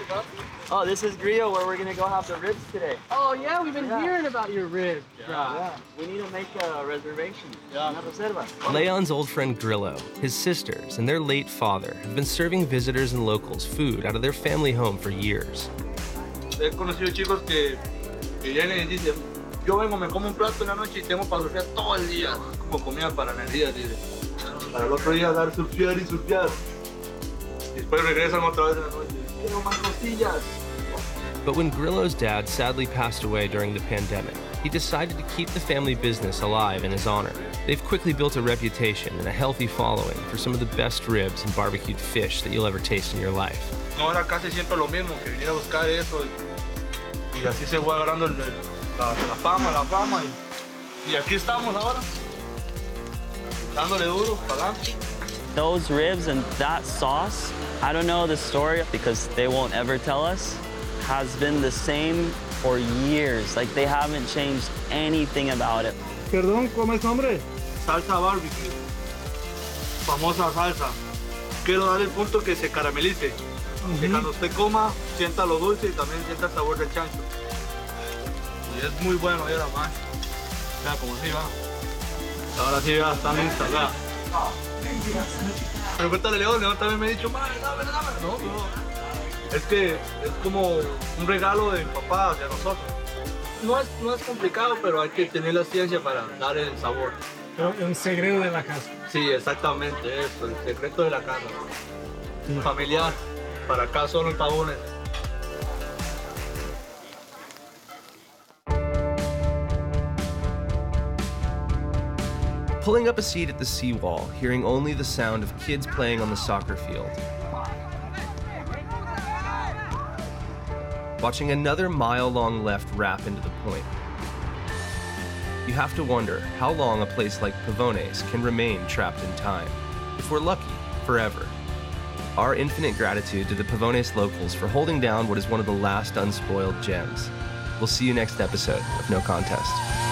Oh, this is Grillo, where we're gonna go have the ribs today. Oh yeah, we've been hearing about your ribs, bro. Yeah, we need to make a reservation. Una reserva. Leon's old friend Grillo, his sisters, and their late father have been serving visitors and locals food out of their family home for years. He conocido chicos que vienen y dicen, yo vengo, me como un plato en la noche y tengo para surfear todo el día, como comida para energía, dice. Para el otro día dar surfear y surfear. Y después regresan otra vez en la noche. Quiero más costillas. But when Grillo's dad sadly passed away during the pandemic, he decided to keep the family business alive in his honor. They've quickly built a reputation and a healthy following for some of the best ribs and barbecued fish that you'll ever taste in your life. No era casi siempre lo mismo, que viniera a buscar eso y así se fue agarrando la fama y aquí estamos ahora, dándole duro, para adelante. Those ribs and that sauce, I don't know the story because they won't ever tell us, has been the same for years. Like, they haven't changed anything about it. Perdón, ¿cómo es nombre? Salsa barbecue. Famosa salsa. Quiero dar el punto que se caramelice. Que cuando usted coma, sienta lo dulce y también sienta el sabor del chancho. Y es muy bueno, ya la más. Vea como así va. Ahora sí ya están listas, vea. Pero cuéntale, León también me ha dicho, madre, dame. No. Es que es como un regalo de mi papá hacia nosotros. No es complicado, pero hay que tener la ciencia para dar el sabor. Un secreto de la casa. Sí, exactamente eso, el secreto de la casa. Familiar, para acá solo en Pavones. Pulling up a seat at the seawall, hearing only the sound of kids playing on the soccer field. Watching another mile-long left wrap into the point. You have to wonder how long a place like Pavones can remain trapped in time. If we're lucky, forever. Our infinite gratitude to the Pavones locals for holding down what is one of the last unspoiled gems. We'll see you next episode of No Contest.